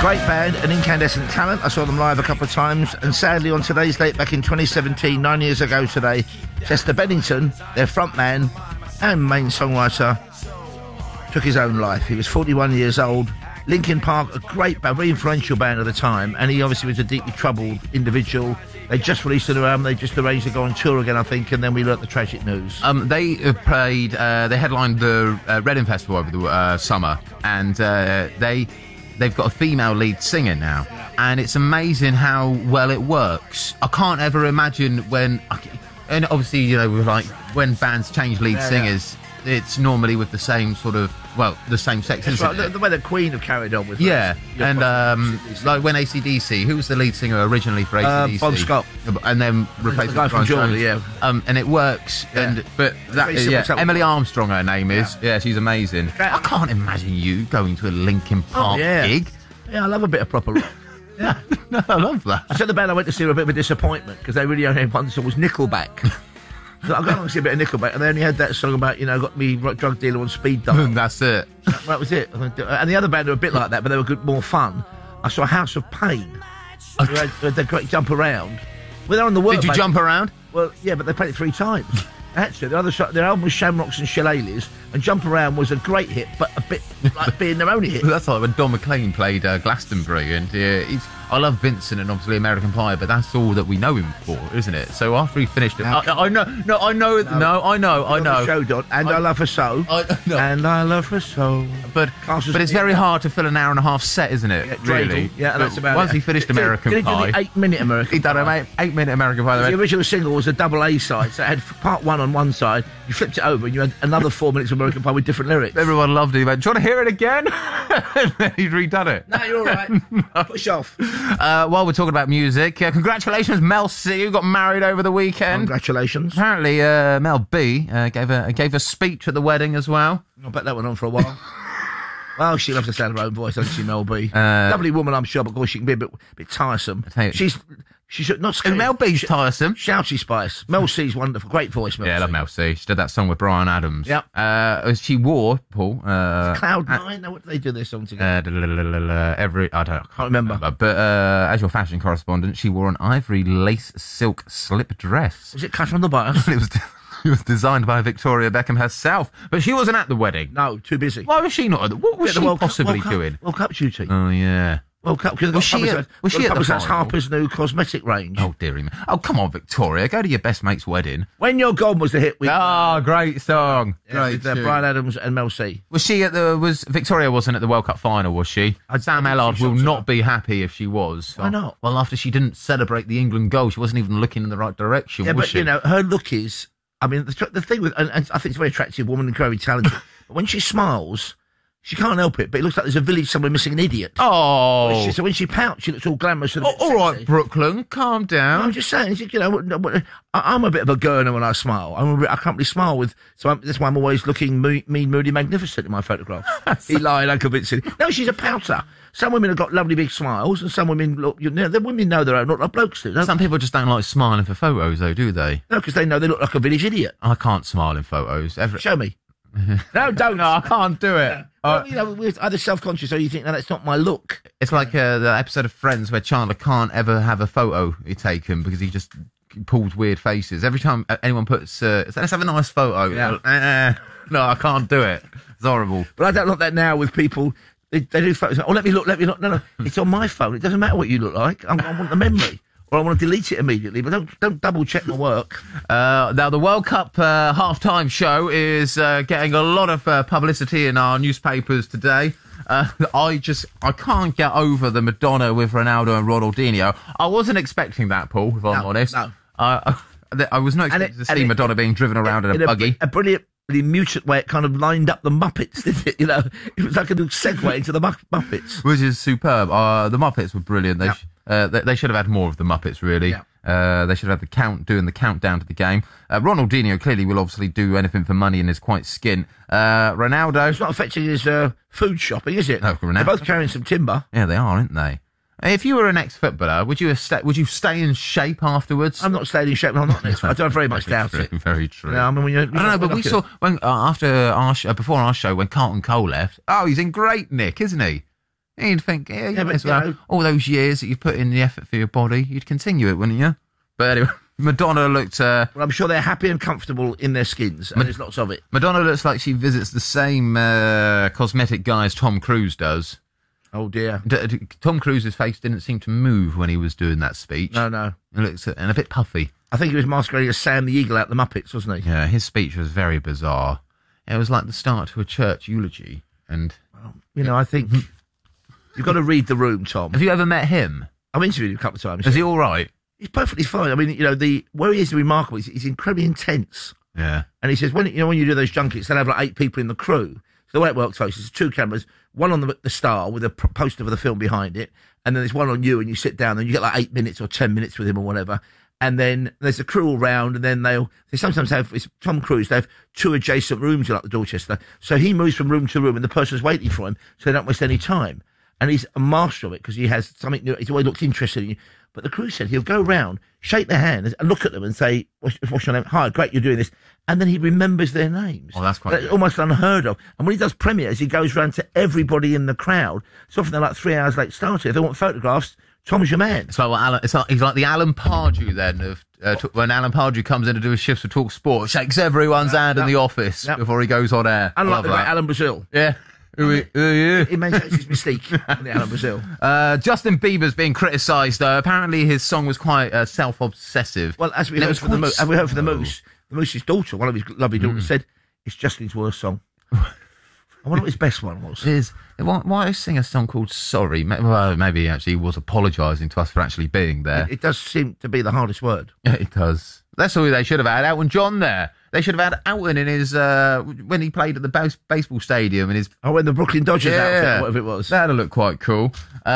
Great band, an incandescent talent. I saw them live a couple of times, and sadly on today's date back in 2017, 9 years ago today, Chester Bennington, their frontman and main songwriter, took his own life. He was 41 years old. Linkin Park, a great band, very influential band at the time, and he obviously was a deeply troubled individual. They just released an album, they just arranged to go on tour again, I think, and then we learnt the tragic news. They headlined the Reading Festival over the summer, and they've got a female lead singer now, and it's amazing how well it works. I can't ever imagine when, and obviously, you know, like when bands change lead singers, it's normally with the same sort of, well, the same sex, isn't it? The way the Queen have carried on with it. Yeah, and like when AC/DC, who was the lead singer originally for AC/DC? Bon Scott. And then replaced the guy from Georgia, yeah. And it works, but that, Emily Armstrong, her name is. Yeah, she's amazing. I can't imagine you going to a Linkin Park gig. Yeah, I love a bit of proper rock. Yeah, no, I love that. I said the band I went to see were a bit of a disappointment, because they really only had one song, was Nickelback. So I've gone to see a bit of Nickelback, and they only had that song about, you know, got me drug dealer on speed dial. That's it. That was it. And the other band were a bit like that, but they were good, more fun. I saw House of Pain. Who had the great Jump Around. Well, they're on the work. Did you jump around? Well, yeah, but they played it 3 times. Actually, their album was Shamrocks and Shillelaghs, and Jump Around was a great hit, but a bit like being their only hit. That's like when Don McLean played Glastonbury, and I love Vincent and obviously American Pie, but that's all that we know him for, isn't it? So after he finished it, I know. Show, Don, and I love her so. And I love her so. But it's very hard to fill an hour and a half set, isn't it? Yeah, really. Yeah, and that's about once it. he finished American Pie. Did he do the 8-minute American Pie? He done an 8-minute American Pie. The original single was a double A side, so it had part 1 on one side, you flipped it over and you had another 4 minutes of American Pie with different lyrics. Everyone loved it. He went, do you want to hear it again? And then he'd redone it. No, you're all right. Push off. While we're talking about music, congratulations, Mel C, who got married over the weekend. Congratulations. Apparently, Mel B gave a speech at the wedding as well. I bet that went on for a while. Well, she loves the sound of her own voice, doesn't she, Mel B? Lovely woman, I'm sure, but of course she can be a bit tiresome. She should not scary. Mel B's tiresome. Shouty Spice. Mel C's wonderful. Great voice, Mel C. Yeah, I love Mel C. She did that song with Bryan Adams. Yep. She wore, Paul... Cloud 9? Now, what do they do this song together? I can't remember. But as your fashion correspondent, she wore an ivory lace silk slip dress. Was it cut on the bottom? It was designed by Victoria Beckham herself, but she wasn't at the wedding. No, too busy. Why was she not at the... What was she possibly doing? World Cup duty. Oh, yeah. World Cup, because was she at the final? Harper's new cosmetic range. Oh, dearie me. Oh, come on, Victoria. Go to your best mate's wedding. When You're Gone was the hit. Great song. Great. Bryan Adams and Mel C. Victoria wasn't at the World Cup final, was she? Sam Ellard will not be happy if she was. Why not? Well, after she didn't celebrate the England goal, she wasn't even looking in the right direction, was she? You know, her look is... I mean, the thing with... And I think it's a very attractive woman and very talented. But when she smiles... She can't help it, but it looks like there's a village somewhere missing an idiot. Oh. So when she pouts, she looks all glamorous and all right, Brooklyn, calm down. No, I'm just saying, you know, I'm a bit of a gurner when I smile. I can't really smile with... So that's why I'm always looking mean, moody, magnificent in my photographs. He lied unconvincingly. No, she's a pouter. Some women have got lovely big smiles, and some women look... the women know their own, not like blokes do. No? Some people just don't like smiling for photos, though, do they? No, because they know they look like a village idiot. I can't smile in photos. Show me. No, don't. No, I can't do it. Well, you know, we're either self-conscious or you think, no, that's not my look. It's like the episode of Friends where Chandler can't ever have a photo taken because he just pulls weird faces. Every time anyone puts, let's have a nice photo. Yeah. No, I can't do it. It's horrible. But I don't like that now with people. They do photos. Oh, let me look. No. It's on my phone. It doesn't matter what you look like. I want the memory. Or I want to delete it immediately, but don't double check my work. Now the World Cup half-time show is getting a lot of publicity in our newspapers today. I can't get over the Madonna with Ronaldo and Ronaldinho. I wasn't expecting that, Paul, if I'm honest. No. I was not expecting to see Madonna being driven around in a buggy. A brilliant mutant way it kind of lined up the Muppets, didn't it? You know, it was like a little segue into the Muppets. Which is superb. The Muppets were brilliant. They should have had more of the Muppets, really. Yeah. They should have had doing the countdown to the game. Ronaldinho clearly will obviously do anything for money and is quite skint. Ronaldo... It's not affecting his food shopping, is it? No, Ronaldo. They're both carrying some timber. Yeah, they are, aren't they? If you were an ex-footballer, would you stay in shape afterwards? I'm not staying in shape. I'm not. I don't very much doubt it. Very true. Yeah, I mean, I don't know, but we saw when before our show when Carlton Cole left. Oh, he's in great nick, isn't he? You'd think, but, as well, you know, all those years that you've put in the effort for your body, you'd continue it, wouldn't you? But anyway, Madonna looked... well, I'm sure they're happy and comfortable in their skins, and there's lots of it. Madonna looks like she visits the same cosmetic guy as Tom Cruise does. Oh, dear. Tom Cruise's face didn't seem to move when he was doing that speech. No. It looks and a bit puffy. I think he was masquerading as Sam the Eagle out the Muppets, wasn't he? Yeah, his speech was very bizarre. It was like the start to a church eulogy. And you know, I think you've got to read the room, Tom. Have you ever met him? I've interviewed him a couple of times. Is he all right? He's perfectly fine. I mean, you know, where he is remarkable. He's incredibly intense. Yeah. And he says, when you do those junkets, they'll have like 8 people in the crew. So the way it works, folks, is 2 cameras, one on the star with a poster of the film behind it, and then there's one on you, and you sit down, and you get like 8 minutes or 10 minutes with him or whatever. And then there's a crew all round, and then they sometimes have, it's Tom Cruise, they have 2 adjacent rooms like the Dorchester. So he moves from room to room, and the person's waiting for him, so they don't waste any time. And he's a master of it, because he has something new, he's always looks interested in you. But the crew said he'll go round, shake their hand, and look at them and say, what's your name? Hi, great, you're doing this. And then he remembers their names. Oh, that's quite good. Almost unheard of. And when he does premieres, he goes round to everybody in the crowd. So often they're like 3 hours late starting. If they want photographs, Tom's your man. It's like he's like the Alan Pardew then of when Alan Pardew comes in to do his shifts for Talk Sport, shakes everyone's hand in the office before he goes on air. Unlike the great Alan Brazil. Yeah. He maintains his mystique in the Alan Brazil. Justin Bieber's being criticised though. Apparently his song was quite self-obsessive. Well, as we heard from the Moose, the Moose's daughter, one of his lovely daughters, said it's Justin's worst song. I wonder what his best one was. Why sing a song called Sorry? Well, maybe actually he was apologising to us for actually being there. It does seem to be the hardest word. Yeah, it does. That's all they should have had. Elton John there. They should have had Elton in his when he played at the baseball stadium in his when the Brooklyn Dodgers outfit, whatever it was. That'd look quite cool.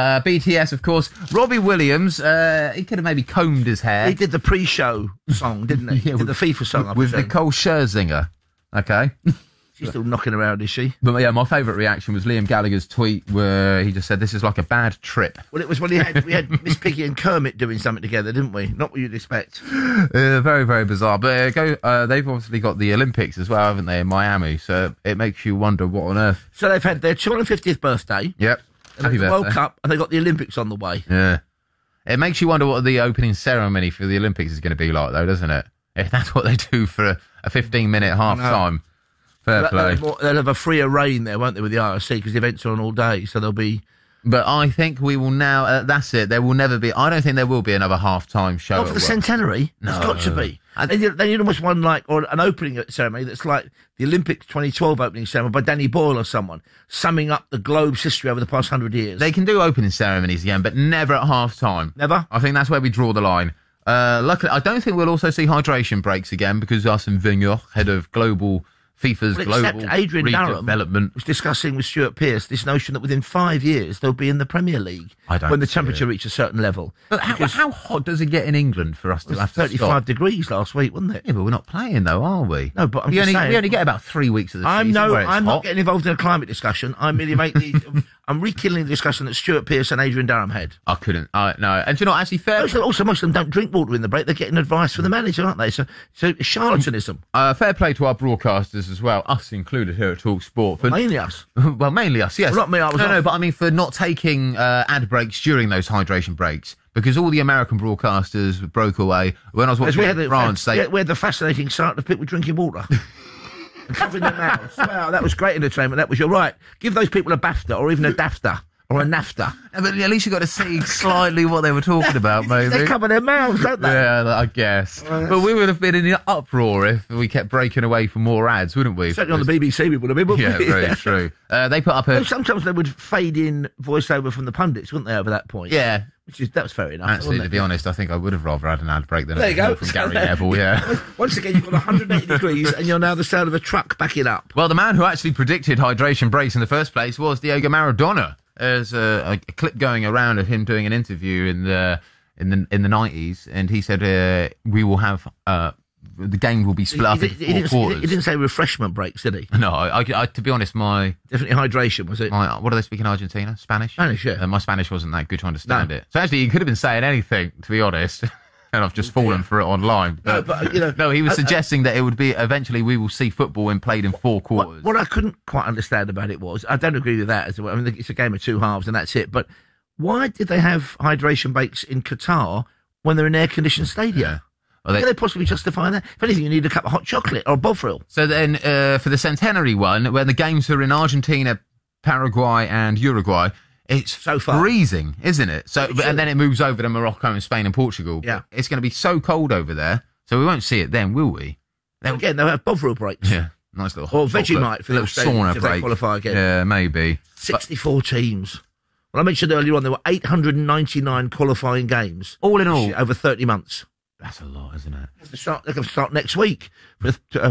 BTS, of course. Robbie Williams, he could have maybe combed his hair. He did the pre-show song, didn't he? He did the FIFA song with Nicole Scherzinger. Okay. She's still knocking around, is she? But yeah, my favourite reaction was Liam Gallagher's tweet where he just said, "This is like a bad trip." Well, it was when we had Miss Piggy and Kermit doing something together, didn't we? Not what you'd expect. Very, very bizarre. But they've obviously got the Olympics as well, haven't they, in Miami? So it makes you wonder what on earth. So they've had their 250th birthday. Yep. And the World Cup, and they've got the Olympics on the way. Yeah. It makes you wonder what the opening ceremony for the Olympics is going to be like, though, doesn't it? If that's what they do for a 15-minute half-time. Fair play. They'll have a freer reign there, won't they, with the IRC, because the events are on all day, so there'll be... But I think we will now... that's it. There will never be... I don't think there will be another half-time show. Not for the centenary. No. It's got to be. They need almost one, or an opening ceremony that's like the Olympics 2012 opening ceremony by Danny Boyle or someone, summing up the globe's history over the past 100 years. They can do opening ceremonies again, but never at half-time. Never? I think that's where we draw the line. Luckily, I don't think we'll also see hydration breaks again, because Arsene Wenger, head of FIFA's global Adrian redevelopment, Durham was discussing with Stuart Pearce this notion that within 5 years they'll be in the Premier League when the temperature reaches a certain level. But how hot does it get in England for us to have to 35 degrees last week, wasn't it? Yeah, but we're not playing though, are we? No, but we only get about 3 weeks of the season. I'm not getting involved in a climate discussion. I merely I'm rekindling the discussion that Stuart Pearce and Adrian Durham had. I couldn't. No. And do you know, actually, also, most of them don't drink water in the break. They're getting advice from the manager, aren't they? So charlatanism. Fair play to our broadcasters as well, us included here at Talk Sport. Mainly us. Well, mainly us, yes. Well, not me, No, but I mean for not taking ad breaks during those hydration breaks. Because all the American broadcasters broke away. When I was watching France, we had the fascinating sight of people drinking water. And covering their mouths. Wow, that was great entertainment. That was, you're right. Give those people a BAFTA or even a DAFTA or a NAFTA. Yeah, but at least you got to see slightly what they were talking about, maybe. They cover their mouths, don't they? Yeah, I guess. But we would have been in the uproar if we kept breaking away for more ads, wouldn't we? Certainly on the BBC we would have been, wouldn't we? Yeah, very true. They put up sometimes they would fade in voiceover from the pundits, wouldn't they, over that point? Yeah. That was fair enough. Actually, to be honest, I think I would have rather had an ad break than from Gary Neville. Neville, yeah. Once again, you've got 180 degrees and you're now the sound of a truck backing up. Well, the man who actually predicted hydration breaks in the first place was Diego Maradona. There's a clip going around of him doing an interview in the 90s, and he said we will have the game will be split up into four quarters. He didn't say refreshment breaks, did he? No, I to be honest, definitely hydration, was it? What do they speak in Argentina? Spanish? Spanish, yeah. My Spanish wasn't that good to understand it. So actually, he could have been saying anything, to be honest. and I've just fallen for it online. But, you know, no, he was suggesting that it would be eventually we will see football when played in 4 quarters. What I couldn't quite understand about it was, I don't agree with that as well. I mean, it's a game of 2 halves and that's it. But why did they have hydration breaks in Qatar when they're in an air-conditioned stadium? Yeah. Well, How can they possibly justify that? If anything, you need a cup of hot chocolate or a Bovril. So then, for the centenary one, when the games are in Argentina, Paraguay, and Uruguay, it's so far freezing, isn't it? So, and then it moves over to Morocco and Spain and Portugal. Yeah, it's going to be so cold over there, so we won't see it then, will we? Again, they'll have Bovril breaks. Yeah, nice little hot or Vegemite for little sauna break. They qualify again. Yeah, maybe 64 teams. Well, I mentioned earlier on there were 899 qualifying games, all in all, over 30 months. That's a lot, isn't it? They're going to start next week for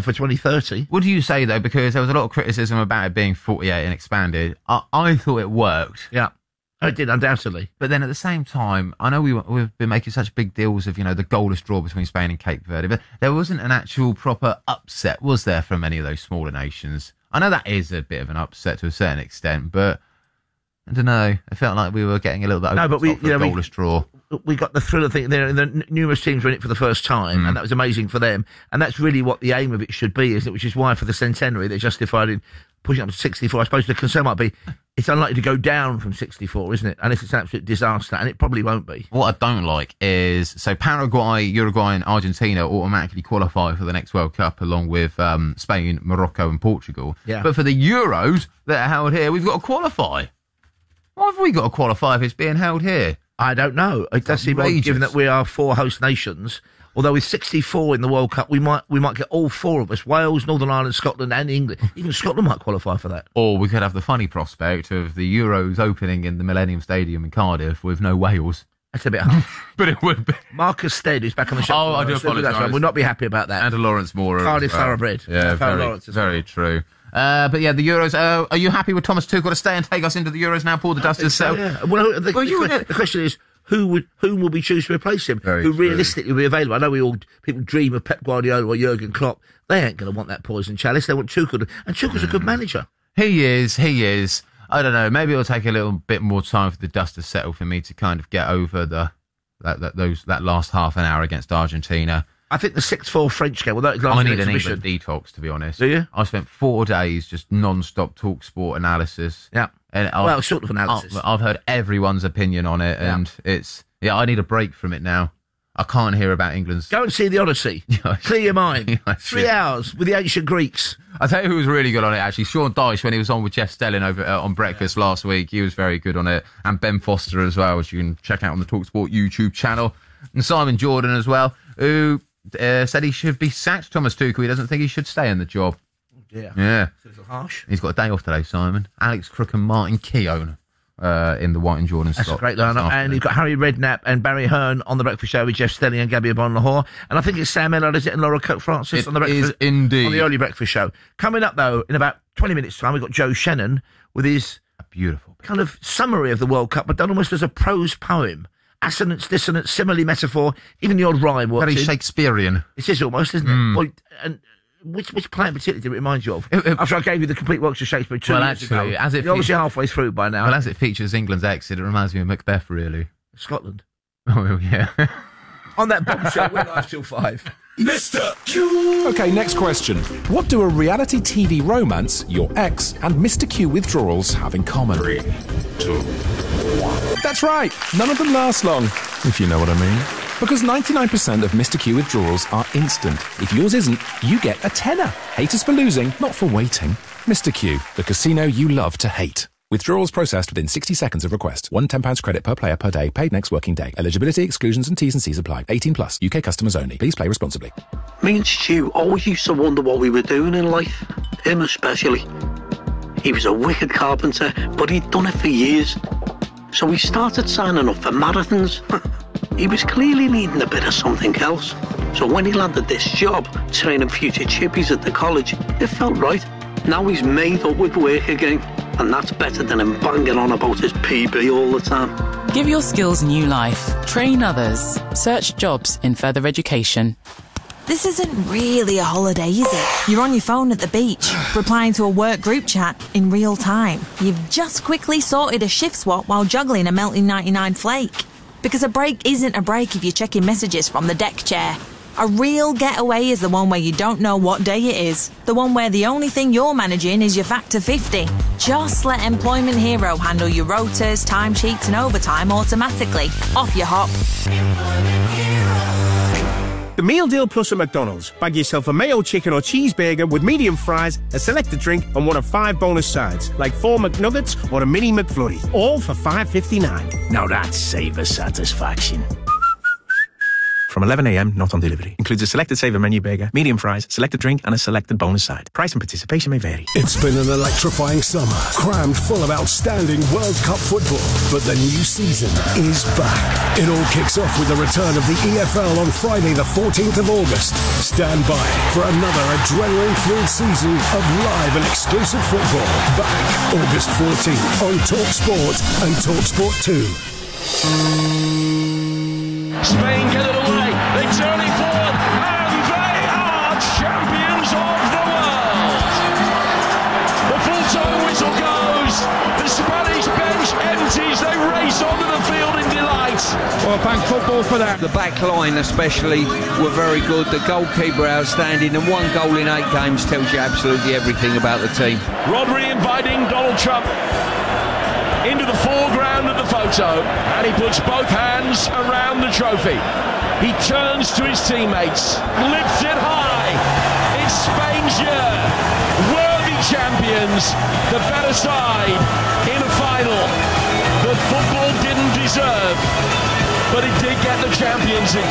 2030. What do you say, though? Because there was a lot of criticism about it being 48 and expanded. I thought it worked. Yeah, it did, undoubtedly. But then at the same time, I know we've been making such big deals of, the goalless draw between Spain and Cape Verde, but there wasn't an actual proper upset, was there, from any of those smaller nations? I know that is a bit of an upset to a certain extent, but I don't know. I felt like we were getting a little bit over the top for a goalless draw. We got the thrill of thing there, and the numerous teams were in it for the first time, and that was amazing for them. And that's really what the aim of it should be, isn't it? Which is why for the centenary they're justified in pushing up to 64. I suppose the concern might be it's unlikely to go down from 64, isn't it? Unless it's an absolute disaster, and it probably won't be. What I don't like is, so Paraguay, Uruguay and Argentina automatically qualify for the next World Cup along with Spain, Morocco and Portugal. Yeah. But for the Euros that are held here, we've got to qualify. Why have we got to qualify if it's being held here? I don't know. It does seem odd, given that we are 4 host nations. Although with 64 in the World Cup, we might get all 4 of us: Wales, Northern Ireland, Scotland, and England. Even Scotland might qualify for that. Or we could have the funny prospect of the Euros opening in the Millennium Stadium in Cardiff with no Wales. That's a bit harsh. But it would be. Marcus Stead, who's back on the show. Oh, I do apologise. We'll not be happy about that. And Lawrence Moore. Cardiff thoroughbred. Yeah, very true. But yeah, the Euros. Are you happy with Thomas Tuchel to stay and take us into the Euros now? Paul, the dust is settled. Yeah. Well, the question is, whom will we choose to replace him? Who realistically will be available? I know people dream of Pep Guardiola or Jurgen Klopp. They ain't going to want that poison chalice. They want Tuchel, and Tuchel's a good manager. He is. I don't know. Maybe it'll take a little bit more time for the dust to settle for me to kind of get over that last half an hour against Argentina. I think the 6-4 French game, well, I need an England detox, to be honest. Do you? I spent 4 days just non-stop talk sport analysis. Yeah. And sort of analysis. I've heard everyone's opinion on it, and I need a break from it now. I can't hear about England's... Go and see the Odyssey. Clear your mind. 3 hours with the ancient Greeks. I'll tell you who was really good on it, actually. Sean Dyche, when he was on with Jeff Stelling over on Breakfast last week, he was very good on it. And Ben Foster as well, which you can check out on the TalkSport YouTube channel. And Simon Jordan as well, who said he should be sacked, Thomas Tuchel. He doesn't think he should stay in the job. Yeah. It's a little harsh. He's got a day off today, Simon. Alex Crook and Martin Keown in the White and Jordan slot. That's a great lineup. And you've got Harry Redknapp and Barry Hearn on The Breakfast Show with Jeff Stelling and Gabby Bon-Lahore. And I think it's Sam Ellard, is it, and Laura Cook-Francis on The Breakfast. It is indeed. On the early Breakfast Show. Coming up, though, in about 20 minutes' time, we've got Joe Shannon with his beautiful kind of summary of the World Cup, but done almost as a prose poem. Assonance, dissonance, simile, metaphor, even the odd rhyme. Very Shakespearean. It is almost, isn't it? Well, and which play in particular did it remind you of? After I gave you the complete works of Shakespeare 2 years ago. You're obviously halfway through by now. Well, as it features England's exit, it reminds me of Macbeth, really. Scotland. Oh, yeah. On that bombshell, we're live till 5. Mr. Q. Okay, next question. What do a reality TV romance, your ex, and Mr. Q withdrawals have in common? 3, 2, 1. That's right. None of them last long, if you know what I mean. Because 99% of Mr. Q withdrawals are instant. If yours isn't, you get a tenner. Hate us for losing, not for waiting. Mr. Q, the casino you love to hate. Withdrawals processed within 60 seconds of request. £1 credit per player per day, paid next working day. Eligibility, exclusions and T's and C's apply. 18 plus. UK customers only. Please play responsibly. Me and Stu always used to wonder what we were doing in life. Him especially. He was a wicked carpenter, but he'd done it for years. So we started signing up for marathons. He was clearly needing a bit of something else. So when he landed this job, training future chippies at the college, it felt right. Now he's made up with work again. And that's better than him banging on about his PB all the time. Give your skills new life. Train others. Search jobs in further education. This isn't really a holiday, is it? You're on your phone at the beach, replying to a work group chat in real time. You've just quickly sorted a shift swap while juggling a melting 99 flake. Because a break isn't a break if you're checking messages from the deck chair. A real getaway is the one where you don't know what day it is. The one where the only thing you're managing is your Factor 50. Just let Employment Hero handle your rotas, timesheets and overtime automatically. Off your hop. The Meal Deal Plus at McDonald's. Bag yourself a mayo chicken or cheeseburger with medium fries, a selected drink and one of 5 bonus sides, like 4 McNuggets or a mini McFlurry. All for $5.59. Now that's savor satisfaction. From 11 a.m, not on delivery. Includes a selected saver menu burger, medium fries, selected drink and a selected bonus side. Price and participation may vary. It's been an electrifying summer, crammed full of outstanding World Cup football. But the new season is back. It all kicks off with the return of the EFL on Friday the 14th of August. Stand by for another adrenaline-filled season of live and exclusive football. Back August 14th on TalkSport and TalkSport 2. Spain get it away, they turn it forward, and they are champions of the world! The full-time whistle goes, the Spanish bench empties, they race onto the field in delight. Well, thank football for that. The back line especially were very good, the goalkeeper outstanding, and 1 goal in 8 games tells you absolutely everything about the team. Rodri inviting Donald Trump into the foreground of the photo, and he puts both hands around the trophy. He turns to his teammates, lifts it high. It's Spain's year. Worthy champions, the better side in a final that football didn't deserve, but it did get the champions it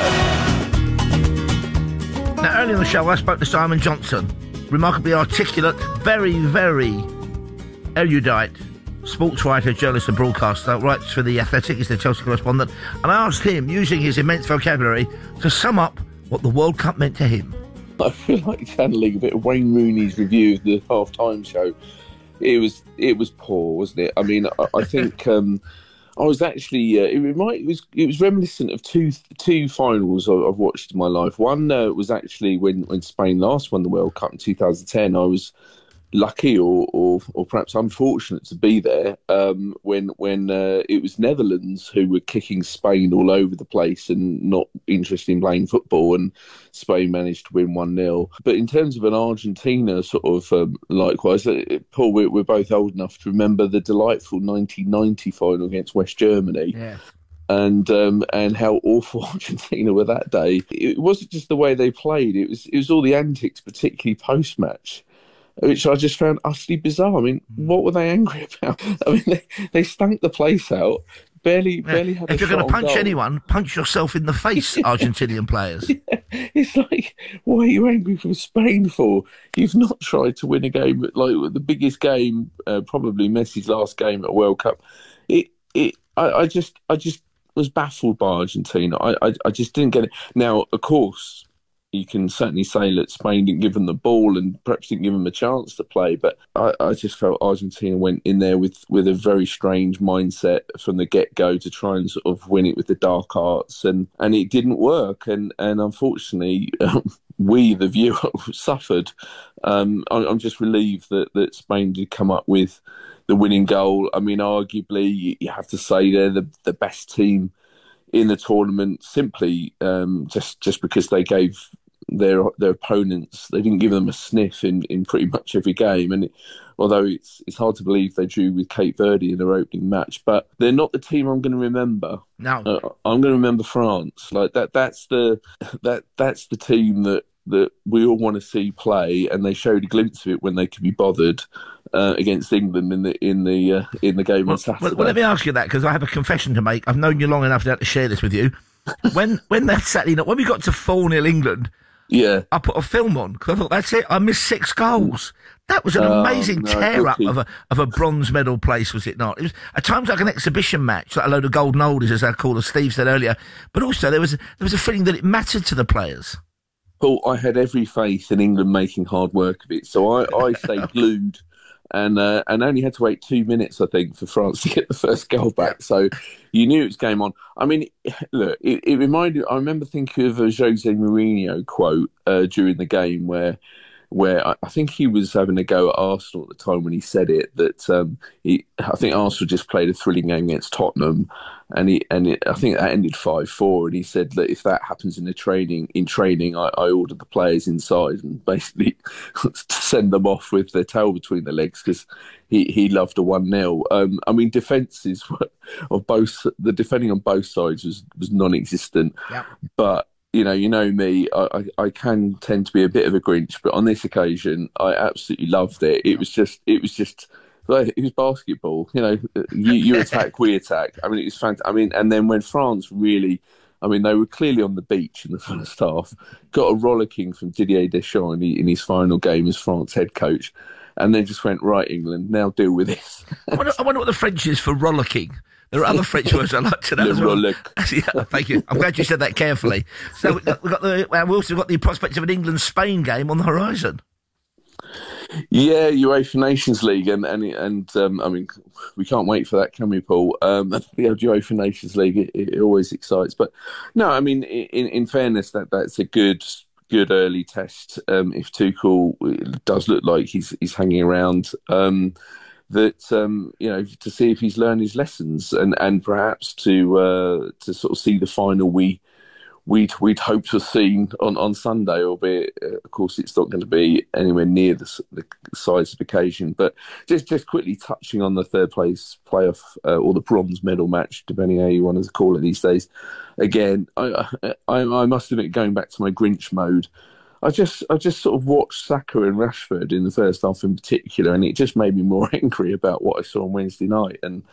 deserved. Now, earlier in the show, I spoke to Simon Johnson, remarkably articulate, very, very erudite sports writer, journalist and broadcaster, writes for The Athletic, he's the Chelsea correspondent, and I asked him, using his immense vocabulary, to sum up what the World Cup meant to him. I feel like channeling a bit of Wayne Rooney's review of the half-time show. It was poor, wasn't it? I mean, I think I was actually it was reminiscent of two finals I've watched in my life. One was actually when Spain last won the World Cup in 2010. I was lucky or perhaps unfortunate to be there when it was Netherlands who were kicking Spain all over the place and not interested in playing football, and Spain managed to win 1-0. But in terms of an Argentina sort of likewise, Paul, we're both old enough to remember the delightful 1990 final against West Germany. Yeah. And how awful Argentina were that day. It wasn't just the way they played; it was all the antics, particularly post-match, which I just found utterly bizarre. I mean, what were they angry about? I mean, they stunk the place out. Barely had a If you're going to punch goal. anyone, punch yourself in the face, Argentinian players. Yeah. It's like, what are you angry with Spain for? You've not tried to win a game, like the biggest game, probably Messi's last game at a World Cup. I just was baffled by Argentina. I just didn't get it. Now, of course, you can certainly say that Spain didn't give them the ball and perhaps didn't give them a chance to play, but I just felt Argentina went in there with a very strange mindset from the get-go to try and sort of win it with the dark arts, and it didn't work, and unfortunately we, the viewer, suffered. I'm just relieved that Spain did come up with the winning goal. I mean, arguably, you have to say they're the best team in the tournament, simply just because they gave their opponents, they didn't give them a sniff in pretty much every game. And although it's hard to believe they drew with Cape Verde in their opening match, but they're not the team I'm going to remember. No, I'm going to remember France. Like that's the team that we all want to see play, and they showed a glimpse of it when they could be bothered against England in the game on Saturday. Well, let me ask you that, because I have a confession to make. I've known you long enough now to share this with you. When that Saturday night, when we got to 4-0 England, yeah, I put a film on because I thought, that's it. I missed 6 goals. That was an amazing tear-up of a bronze medal place, was it not? It was at times like an exhibition match, like a load of golden oldies, as I call it, Steve said earlier. But also there was a feeling that it mattered to the players. Paul, I had every faith in England making hard work of it, so I stayed glued. And only had to wait 2 minutes, I think, for France to get the first goal back. So you knew it was game on. I mean, look, it reminded. I remember thinking of a Jose Mourinho quote during the game where where I think he was having a go at Arsenal at the time when he said it, that I think Arsenal just played a thrilling game against Tottenham, I think that ended 5-4, and he said that if that happens in training, I ordered the players inside and basically send them off with their tail between their legs, because he loved a 1-0. I mean, defences of both, the defending on both sides was non-existent, but you know me, I can tend to be a bit of a Grinch, but on this occasion, I absolutely loved it. It was just basketball. You know, you attack, we attack. I mean, it was fantastic. I mean, and then when France really, I mean, they were clearly on the beach in the first half, got a rollicking from Didier Deschamps in his final game as France head coach, and then just went, right, England, now deal with this. I wonder what the French is for rollicking. There are other French words I like to know as well. Yeah, thank you. I'm glad you said that carefully. So we've also got the prospect of an England-Spain game on the horizon. Yeah, UEFA Nations League, and I mean, we can't wait for that, can we, Paul? The UEFA Nations League, it always excites. But no, I mean, in fairness, that's a good early test. If Tuchel does look like he's hanging around. You know, to see if he's learned his lessons, and perhaps to sort of see the final we'd hoped to have seen on Sunday, albeit of course it's not going to be anywhere near the size of occasion. But just quickly touching on the third place playoff or the bronze medal match, depending how you want to call it these days. Again, I must admit, going back to my Grinch mode, I just sort of watched Saka and Rashford in the first half in particular, and it just made me more angry about what I saw on Wednesday night. And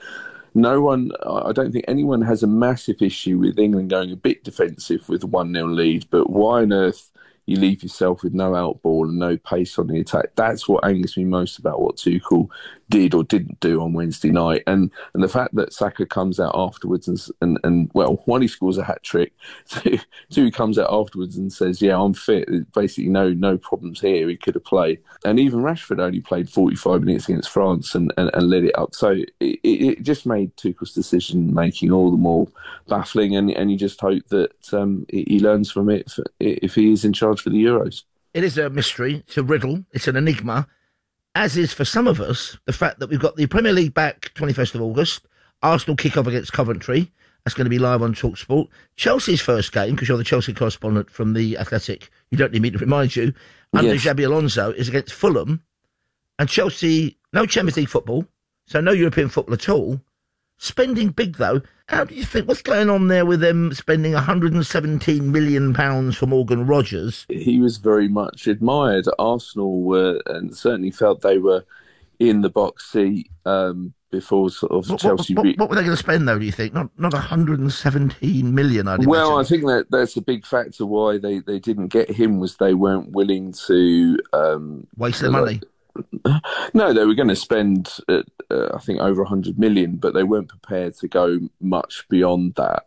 I don't think anyone has a massive issue with England going a bit defensive with a 1-0 lead, but why on earth you leave yourself with no outball and no pace on the attack? That's what angers me most about what Tuchel did or didn't do on Wednesday night. And the fact that Saka comes out afterwards and well, one, he scores a hat-trick, two, he comes out afterwards and says, yeah, I'm fit. Basically, no problems here. He could have played. And even Rashford only played 45 minutes against France and led it up. So it just made Tuchel's decision-making all the more baffling, and you just hope that he learns from it if he is in charge for the Euros. It is a mystery. It's a riddle. It's an enigma. As is for some of us, the fact that we've got the Premier League back 21st of August, Arsenal kick off against Coventry. That's going to be live on TalkSport. Chelsea's first game, because you're the Chelsea correspondent from The Athletic, you don't need me to remind you, under Xabi Alonso, is against Fulham. And Chelsea, no Champions League football, so no European football at all. Spending big, though. How do you think, what's going on there with them spending £117 million for Morgan Rogers? He was very much admired. Arsenal were, and certainly felt they were in the box seat before sort of Chelsea. What were they going to spend, though, do you think? Not 117 million, I'd imagine. Well, I think that's a big factor why they didn't get him, was they weren't willing to... waste their money. No, they were going to spend, I think, over 100 million, but they weren't prepared to go much beyond that.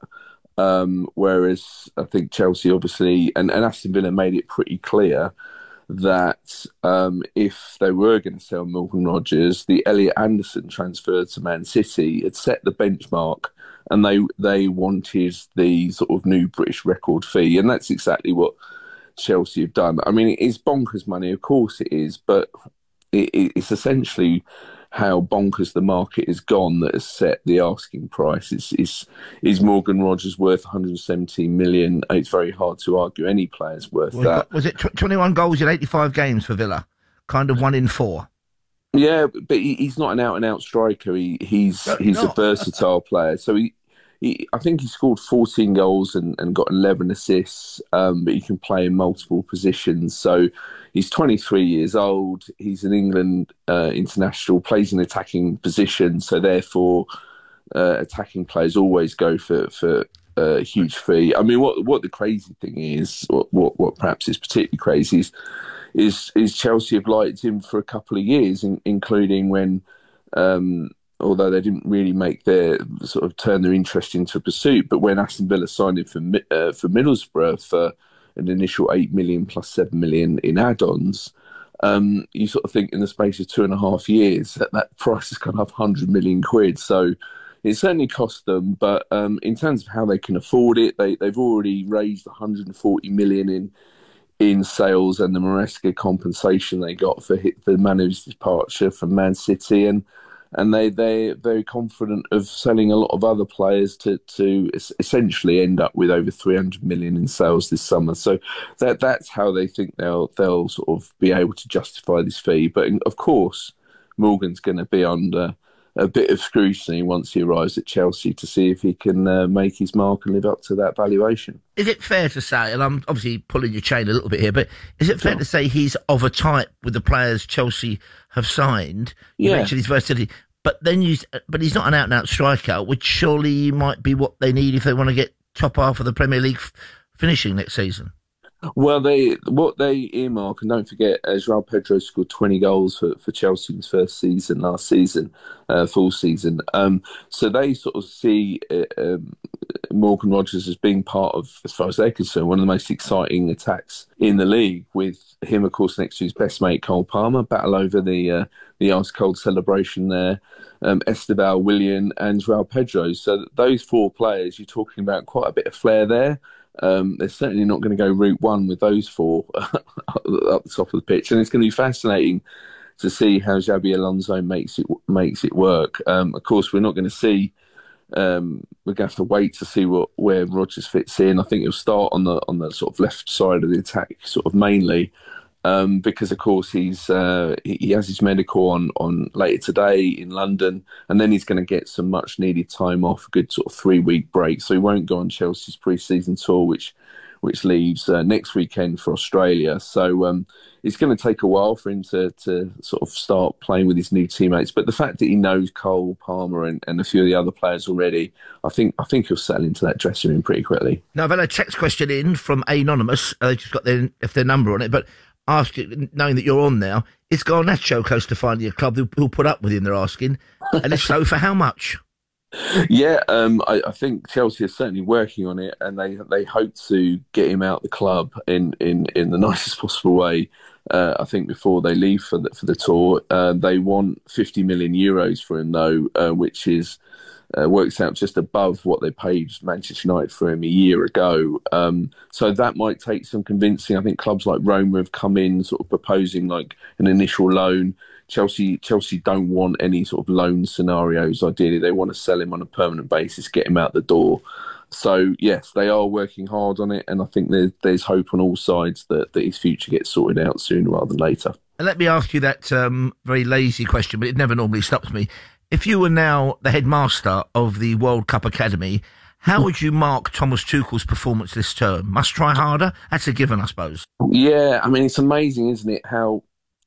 Whereas I think Chelsea, obviously, and Aston Villa made it pretty clear that if they were going to sell Morgan Rogers, the Elliot Anderson transfer to Man City had set the benchmark, and they wanted the sort of new British record fee, and that's exactly what Chelsea have done. I mean, it is bonkers money, of course it is, but it's essentially how bonkers the market has gone that has set the asking price. Is Morgan Rogers worth 117 million? It's very hard to argue any player's worth that. Was it 21 goals in 85 games for Villa? Kind of 1 in 4. Yeah, but he's not an out-and-out striker. He's a versatile player. So I think he scored 14 goals and got 11 assists, but he can play in multiple positions. So he's 23 years old. He's an England international, plays in attacking position. So therefore, attacking players always go for a huge fee. I mean, what the crazy thing is, what perhaps is particularly crazy is Chelsea have liked him for a couple of years, including when... although they didn't really make their sort of turn their interest into a pursuit, but when Aston Villa signed him for Middlesbrough for an initial 8 million plus 7 million in add-ons, you sort of think in the space of 2.5 years that price has gone up 100 million quid. So it certainly cost them, but in terms of how they can afford it, they've already raised 140 million in sales and the Maresca compensation they got for Manu's departure from Man City, and they're very confident of selling a lot of other players to essentially end up with over 300 million in sales this summer. So that's how they think they'll sort of be able to justify this fee. But of course, Morgan's going to be under a bit of scrutiny once he arrives at Chelsea to see if he can make his mark and live up to that valuation. Is it fair to say, and I'm obviously pulling your chain a little bit here, but is it fair to say he's of a type with the players Chelsea have signed? You mentioned his versatility, but he's not an out-and-out striker, which surely might be what they need if they want to get top half of the Premier League finishing next season. Well, what they earmark, and don't forget, João Pedro scored 20 goals for Chelsea in his first season last season, full season. So they sort of see Morgan Rogers as being part of, as far as they're concerned, one of the most exciting attacks in the league, with him, of course, next to his best mate, Cole Palmer, battle over the ice-cold celebration there, Esteban, Willian and João Pedro. So those four players, you're talking about quite a bit of flair there. They're certainly not going to go route one with those four up the top of the pitch, and it's going to be fascinating to see how Xabi Alonso makes it work. Of course, we're not going to see. We're going to have to wait to see where Rodgers fits in. I think he'll start on the sort of left side of the attack, sort of mainly, because of course he has his medical on later today in London, and then he's going to get some much needed time off, a good sort of 3-week break. So he won't go on Chelsea's pre-season tour, which leaves next weekend for Australia. So it's going to take a while for him to sort of start playing with his new teammates. But the fact that he knows Cole Palmer and a few of the other players already, I think he'll settle into that dressing room pretty quickly. Now, I've had a text question in from Anonymous. They just got their number on it, but knowing that you're on now, is Garnacho close to finding a club who'll put up with him, they're asking? And if so, for how much? Yeah, I think Chelsea are certainly working on it, and they hope to get him out the club in the nicest possible way. I think before they leave for the tour, they want 50 million euros for him though, which is works out just above what they paid Manchester United for him a year ago. So that might take some convincing. I think clubs like Roma have come in sort of proposing like an initial loan. Chelsea don't want any sort of loan scenarios. Ideally, they want to sell him on a permanent basis, get him out the door. So, yes, they are working hard on it, and I think there's hope on all sides that his future gets sorted out sooner rather than later. And let me ask you that very lazy question, but it never normally stops me. If you were now the headmaster of the World Cup Academy, how would you mark Thomas Tuchel's performance this term? Must try harder? That's a given, I suppose. Yeah, I mean, it's amazing, isn't it, how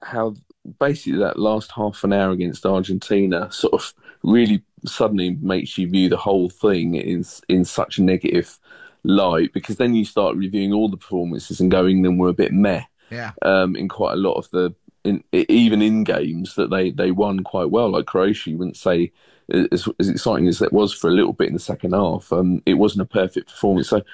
basically that last half an hour against Argentina sort of really suddenly makes you view the whole thing in such a negative light, because then you start reviewing all the performances and going, them were a bit meh. Yeah. In quite a lot of even in games that they won quite well, like Croatia. You wouldn't say as exciting as that was for a little bit in the second half. It wasn't a perfect performance. So,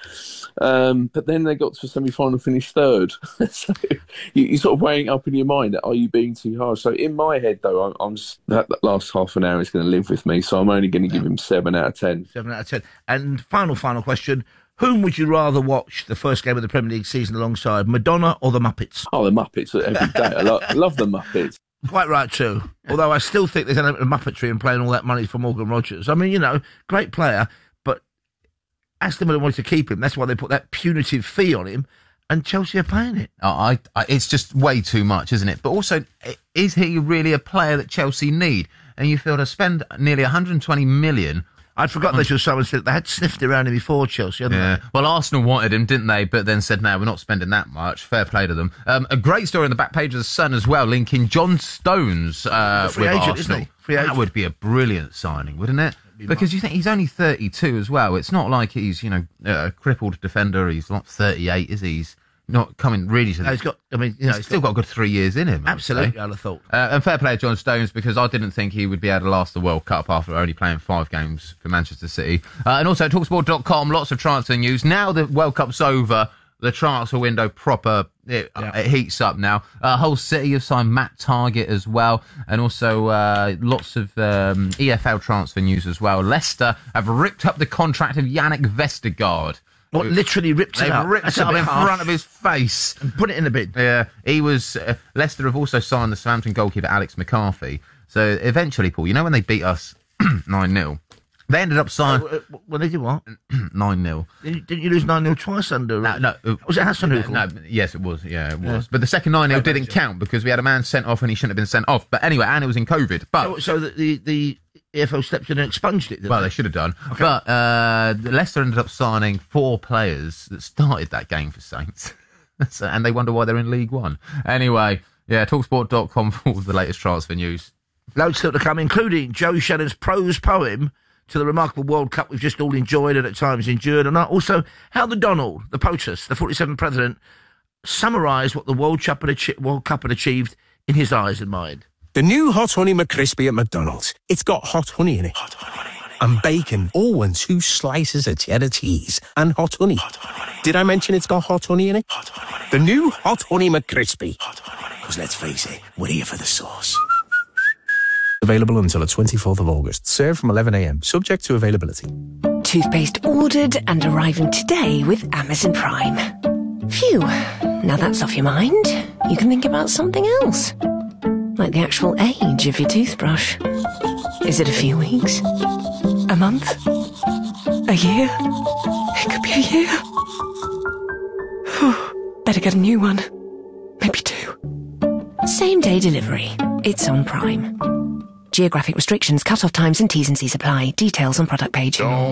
but then they got to the semi-final, finished third. So you're sort of weighing up in your mind, are you being too harsh? So in my head, though, I'm just, that last half an hour is going to live with me. So I'm only going to give him 7 out of 10. 7 out of 10. And final question. Whom would you rather watch the first game of the Premier League season alongside, Madonna or the Muppets? Oh, the Muppets every day. I love the Muppets. Quite right too. Although I still think there's an element of muppetry in playing all that money for Morgan Rogers. I mean, great player, but Aston Villa wanted to keep him. That's why they put that punitive fee on him, and Chelsea are paying it. It's just way too much, isn't it? But also, is he really a player that Chelsea need? And you feel to spend nearly 120 million. I'd forgot that someone said they had sniffed around him before Chelsea, hadn't they? Well, Arsenal wanted him, didn't they? But then said, no, we're not spending that much. Fair play to them. A great story on the back page of The Sun as well, linking John Stones with Arsenal. Isn't he? Free agent. That would be a brilliant signing, wouldn't it? Because you think he's only 32 as well. It's not like he's, a crippled defender. He's not 38, is he? He's not coming really to... No, he's got... he's still got a good 3 years in him. Absolutely, I'd have thought. And fair play to John Stones, because I didn't think he would be able to last the World Cup after only playing 5 games for Manchester City. And also, TalkSport.com, lots of transfer news. Now the World Cup's over, the transfer window proper, it heats up now. Hull City have signed Matt Targett as well, and also lots of EFL transfer news as well. Leicester have ripped up the contract of Yannick Vestergaard. What, literally ripped it up? They ripped it up in front of his face. And put it in the bin. Yeah, he was... Leicester have also signed the Southampton goalkeeper Alex McCarthy. So eventually, Paul, you know when they beat us 9-0? They ended up signing... When they did what? 9-0. Didn't you lose 9-0 twice under... No. Was it Hasenhüttl? No, yes, it was. Yeah, it was. Yeah. But the second 9-0 didn't count because we had a man sent off and he shouldn't have been sent off. But anyway, and it was in COVID. But So the EFL stepped in and expunged it, well, they should have done. Okay. But Leicester ended up signing 4 players that started that game for Saints. And they wonder why they're in League One. Anyway, yeah, talksport.com for all the latest transfer news. Loads still to come, including Joe Shannon's prose poem to the remarkable World Cup we've just all enjoyed and at times endured, and also how the Donald, the POTUS, the 47th president, summarised what the World Cup had achieved in his eyes and mind. The new Hot Honey McCrispy at McDonald's. It's got hot honey in it. Hot honey. And bacon, and 2 slices of cheddar cheese, and hot honey. Did I mention it's got hot honey in it? Hot honey. The new Hot Honey McCrispy. Because let's face it, we're here for the sauce. Available until the 24th of August. Served from 11 a.m. Subject to availability. Toothpaste ordered and arriving today with Amazon Prime. Phew. Now that's off your mind. You can think about something else. Like the actual age of your toothbrush. Is it a few weeks? A month? A year? It could be a year. Better get a new one. Maybe 2. Same day delivery. It's on Prime. Geographic restrictions, cut-off times and T's and C's apply. Details on product page. With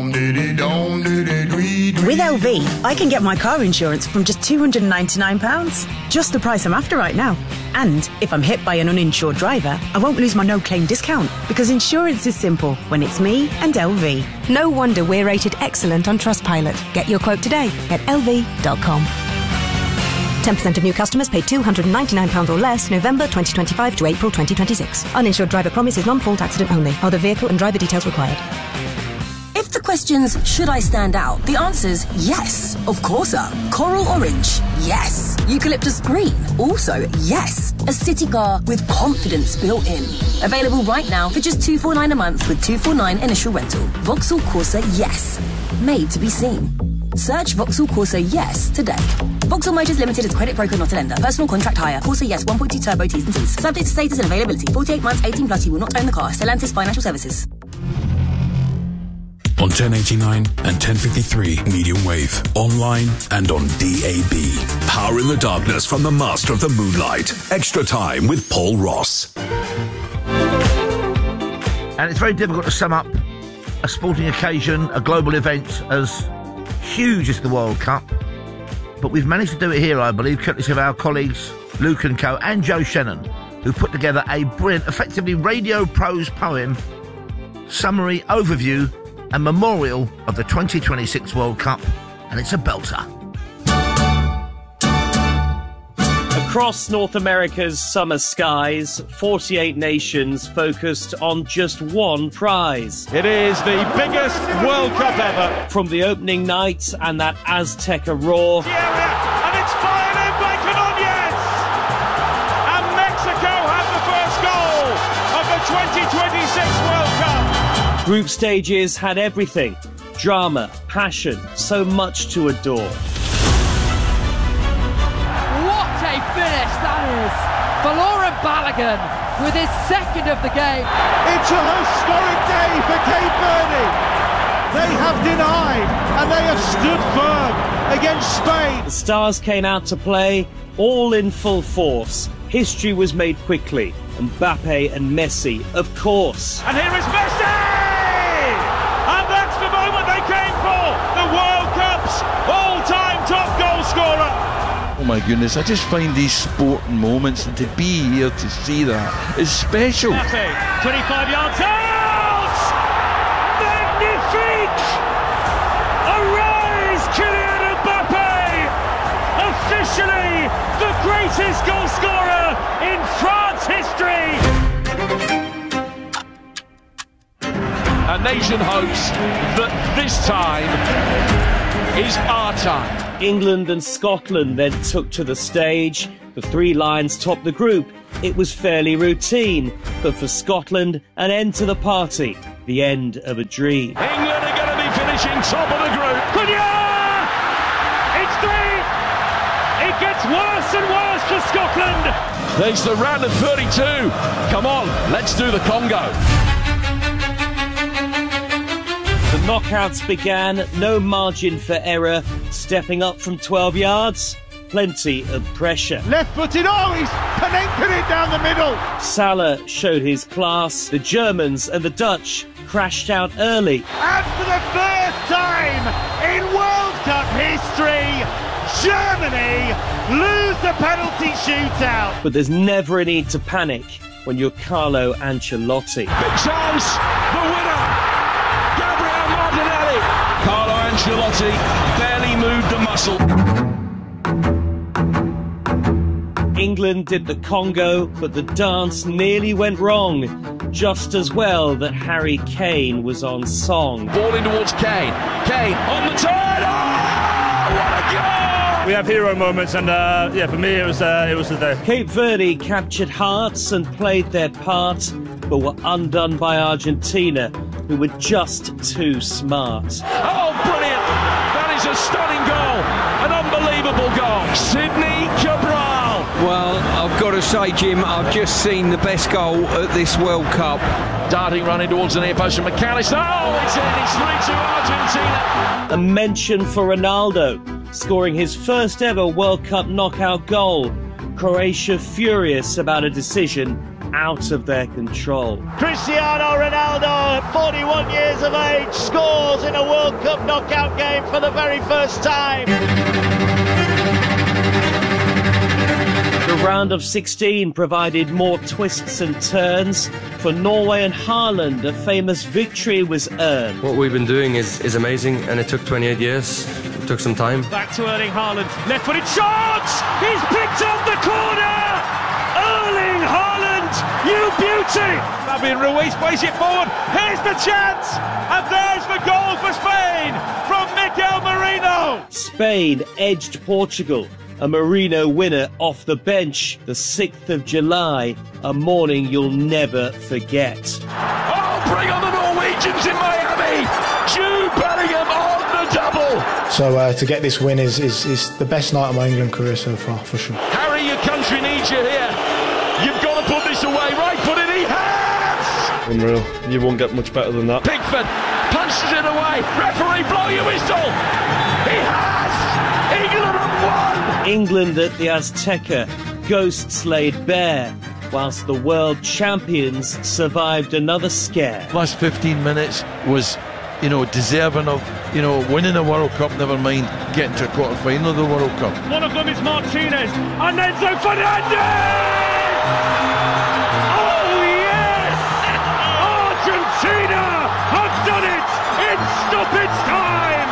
LV, I can get my car insurance from just £299. Just the price I'm after right now. And if I'm hit by an uninsured driver, I won't lose my no-claim discount. Because insurance is simple when it's me and LV. No wonder we're rated excellent on Trustpilot. Get your quote today at lv.com. 10% of new customers pay £299 or less November 2025 to April 2026. Uninsured driver promise is non-fault accident only. Other vehicle and driver details required. If the question's, should I stand out? The answer's yes. Of course. Coral orange? Yes. Eucalyptus green? Also yes. A city car with confidence built in. Available right now for just $249 a month with $249 initial rental. Vauxhall Corsa Yes. Made to be seen. Search Vauxhall Corsa Yes today. Vauxhall Motors Limited is credit broker, not a lender. Personal contract hire. Corsa Yes 1.2 turbo T's and C's. Subject to status and availability. 48 months, 18 plus. You will not own the car. Stellantis Financial Services. On 1089 and 1053 medium wave. Online and on DAB. Power in the darkness from the master of the moonlight. Extra time with Paul Ross. And it's very difficult to sum up a sporting occasion, a global event as huge as the World Cup. But we've managed to do it here, I believe, courtesy of our colleagues Luke and Co. and Joe Shannon, who put together a brilliant, effectively radio prose poem, summary, overview and memorial of the 2026 World Cup, and it's a belter. Across North America's summer skies, 48 nations focused on just one prize. It is the biggest World Cup ever. From the opening night and that Azteca roar. And it's fired in by Canóñez! And Mexico have the first goal of the 2026 World Cup. Group stages had everything. Drama, passion, so much to adore. Finish that is for Laurent Balogun with his second of the game. It's a historic day for Cape Verde. They have denied and they have stood firm against Spain. The stars came out to play, all in full force. History was made quickly. Mbappe and Messi, of course. And here is Messi! And that's the moment they came for. The World Cup's all-time top goal scorer. Oh my goodness, I just find these sporting moments, and to be here to see that is special. 25 yards out! Magnifique! Arise, Kylian Mbappe! Officially the greatest goal scorer in France history! A nation hopes that this time is our time. England and Scotland then took to the stage. The Three Lions topped the group. It was fairly routine, but for Scotland, an end to the party, the end of a dream. England are going to be finishing top of the group. Cunha! it gets worse and worse for Scotland. There's the round of 32. Come on, let's do the Congo. The knockouts began, no margin for error, stepping up from 12 yards, plenty of pressure. Left-footed, oh, he's Panenka it down the middle. Salah showed his class, the Germans and the Dutch crashed out early. And for the first time in World Cup history, Germany lose the penalty shootout. But there's never a need to panic when you're Carlo Ancelotti. Big chance, the winner, Gabriel Martinelli. Carlo Ancelotti barely moved the muscle. England did the Congo, but the dance nearly went wrong. Just as well that Harry Kane was on song. Ball in towards Kane. Kane on the turn. Oh, what a goal! We have hero moments, and for me, it was the day. Cape Verde captured hearts and played their part, but were undone by Argentina, who were just too smart. Oh, brilliant! That is a stunning goal, an unbelievable goal. Sidney Cabral. Well, I've got to say, Jim, I've just seen the best goal at this World Cup. Darting running towards the near post from McAllister. Oh, it's in. It's 3-2 Argentina. A mention for Ronaldo, scoring his first ever World Cup knockout goal. Croatia furious about a decision out of their control. Cristiano Ronaldo, at 41 years of age, scores in a World Cup knockout game for the very first time. The round of 16 provided more twists and turns. For Norway and Haaland, a famous victory was earned. What we've been doing is amazing, and it took 28 years. It took some time. Back to Erling Haaland, left-footed shot! He's picked up the corner! Erling Haaland, you beauty! Fabian Ruiz plays it forward, here's the chance! And there's the goal for Spain from Mikel Merino! Spain edged Portugal. A Merino winner off the bench, the 6th of July, a morning you'll never forget. Oh, bring on the Norwegians in Miami! Jude Bellingham on the double! So to get this win is the best night of my England career so far, for sure. Harry, your country needs you here. You've got to put this away. Right-footed, he has! Unreal. You won't get much better than that. Pickford punches it away. Referee, blow your whistle! He has! England have won! England at the Azteca, ghosts laid bare, whilst the world champions survived another scare. Last 15 minutes was, deserving of, winning a World Cup, never mind getting to a quarter-final of the World Cup. One of them is Martinez, and Enzo Fernandez! Oh, yes! Argentina have done it in stoppage time!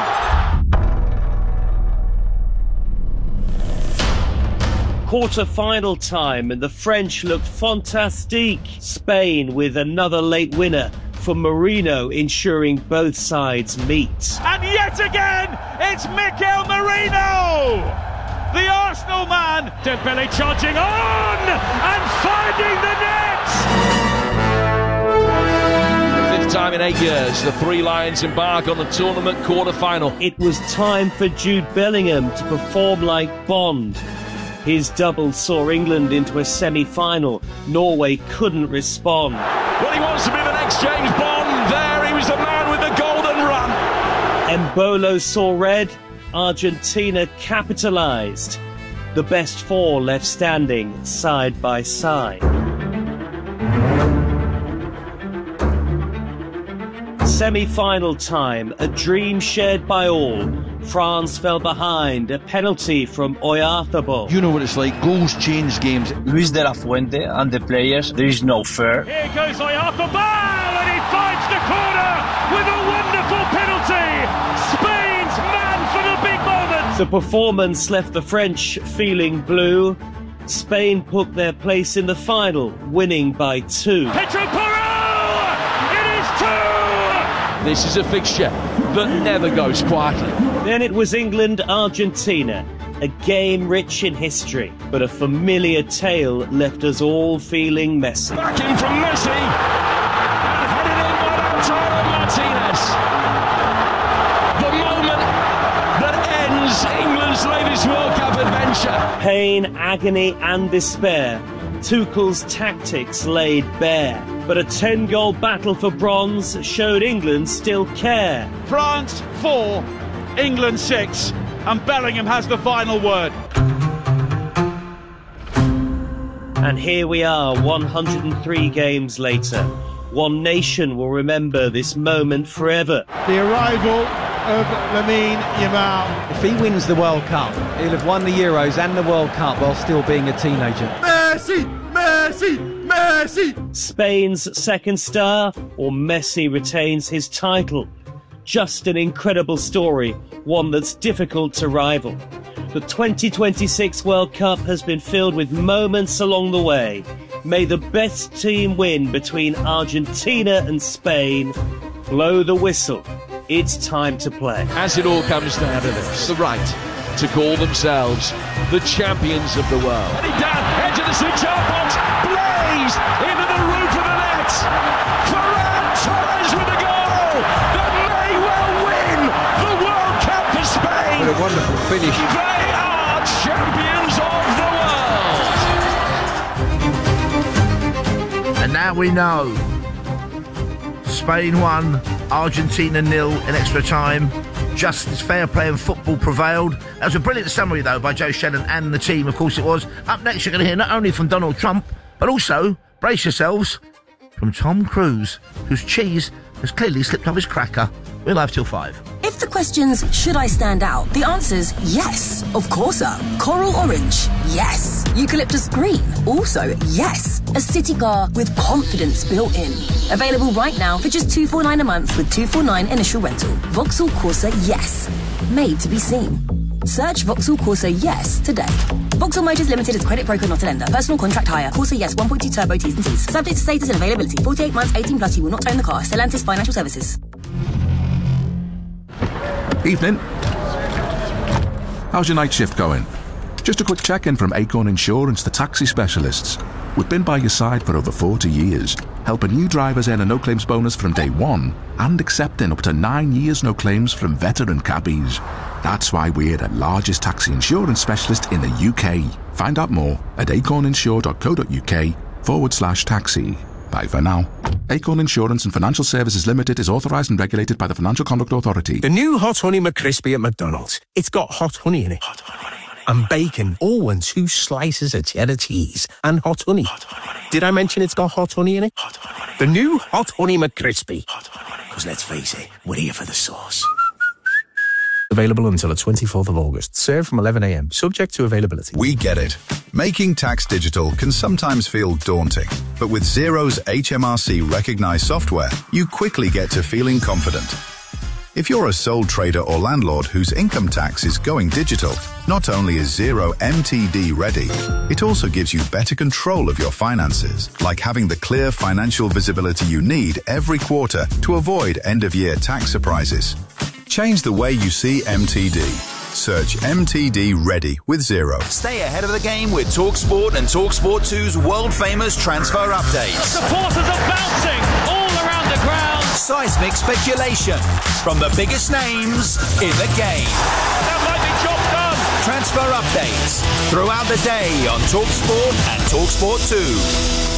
Quarter-final time, and the French looked fantastique. Spain with another late winner, for Merino ensuring both sides meet. And yet again, it's Mikel Merino! The Arsenal man, Dembele charging on and finding the net! Fifth time in 8 years, the Three Lions embark on the tournament quarter-final. It was time for Jude Bellingham to perform like Bond. His double saw England into a semi-final. Norway couldn't respond. Well, he wants to be the next James Bond. There, he was the man with the golden run. Embolo saw red. Argentina capitalised. The best four left standing side by side. Semi-final time, a dream shared by all. France fell behind, a penalty from Oyarzabal. You know what it's like, goals change games. Luis de la Fuente and the players, there is no fair. Here goes Oyarzabal, and he finds the corner with a wonderful penalty. Spain's man for the big moment. The performance left the French feeling blue. Spain put their place in the final, winning by 2. Pedro Porro! It is 2! This is a fixture that never goes quietly. Then it was England-Argentina, a game rich in history, but a familiar tale left us all feeling messy. Back in from Messi, and headed in by Lautaro Martinez. The moment that ends England's latest World Cup adventure. pain, agony and despair, Tuchel's tactics laid bare. But a 10-goal battle for bronze showed England still care. France 4, England 6, and Bellingham has the final word. And here we are, 103 games later. One nation will remember this moment forever. The arrival of Lamine Yamal. If he wins the World Cup, he'll have won the Euros and the World Cup while still being a teenager. Messi! Messi! Messi! Spain's second star, or Messi retains his title? Just an incredible story, one that's difficult to rival. The 2026 World Cup has been filled with moments along the way. May the best team win between Argentina and Spain. Blow the whistle. It's time to play. As it all comes down to this, the right to call themselves the champions of the world. Heading down, edge of the 6-yard box, blazed into the roof of the net. Ferran Torres with a goal that may well win the World Cup for Spain. What a wonderful finish. They are champions of the world. And now we know. Spain won, Argentina 0 in extra time. Justice, fair play and football prevailed. That was a brilliant summary, though, by Joe Shannon and the team, of course it was. Up next, you're going to hear not only from Donald Trump, but also, brace yourselves, from Tom Cruise, whose cheese has clearly slipped off his cracker. We're live till 5. If the question's should I stand out, the answer's yes, of course. Coral orange, yes. Eucalyptus green, also yes. A city car with confidence built in. Available right now for just $249 a month with $249 initial rental. Vauxhall Corsa yes. Made to be seen. Search Vauxhall Corsa yes today. Vauxhall Motors Limited is credit broker, not a lender. Personal contract hire. Corsa yes 1.2 turbo T's and C's. Subject to status and availability. 48 months, 18 plus. You will not own the car. Stellantis Financial Services. Evening. How's your night shift going? Just a quick check-in from Acorn Insurance, the taxi specialists. We've been by your side for over 40 years, helping new drivers earn a no-claims bonus from day one and accepting up to 9 years no claims from veteran cabbies. That's why we're the largest taxi insurance specialist in the UK. Find out more at acorninsure.co.uk/taxi. Bye for now. Acorn Insurance and Financial Services Limited is authorised and regulated by the Financial Conduct Authority. The new Hot Honey McCrispy at McDonald's. It's got hot honey in it. Hot honey. And bacon, all and 2 slices of cheddar cheese. And hot honey. Hot honey. Did I mention it's got hot honey in it? Hot honey. The new Hot Honey McCrispy. Hot honey. Because let's face it, we're here for the sauce. Available until the 24th of August. Served from 11 a.m. Subject to availability. We get it. Making tax digital can sometimes feel daunting. But with Xero's HMRC recognized software, you quickly get to feeling confident. If you're a sole trader or landlord whose income tax is going digital, not only is Xero MTD ready, it also gives you better control of your finances, like having the clear financial visibility you need every quarter to avoid end-of-year tax surprises. Change the way you see MTD. Search MTD Ready with Xero. Stay ahead of the game with TalkSport and TalkSport 2's world-famous transfer updates. Supporters are bouncing all around the ground. Seismic speculation from the biggest names in the game. That might be job done. Transfer updates throughout the day on TalkSport and TalkSport 2.